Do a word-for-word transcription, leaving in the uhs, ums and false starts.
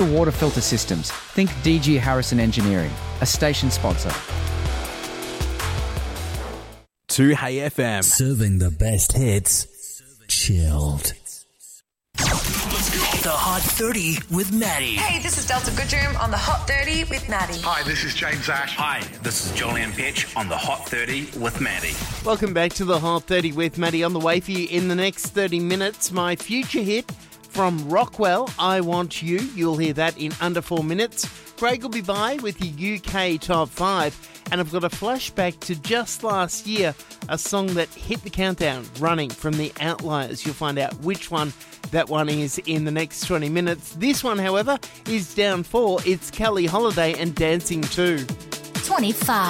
Water filter systems. Think D G Harrison Engineering, a station sponsor. two Hey F M. Serving the best hits, chilled. The Hot thirty with Maddie. Hey, this is Delta Goodroom on the Hot thirty with Maddie. Hi, this is James Ash. Hi, this is Julian Petch on the Hot thirty with Maddie. Welcome back to the Hot thirty with Maddie. On the way for you in the next thirty minutes, my future hit from Rockwell, I Want You. You'll hear that in under four minutes. Craig will be by with the U K Top five. And I've got a flashback to just last year, a song that hit the countdown, Running, from the Outliers. You'll find out which one that one is in the next twenty minutes. This one, however, is down four. It's Kelly Holiday and Dancing two. twenty-five.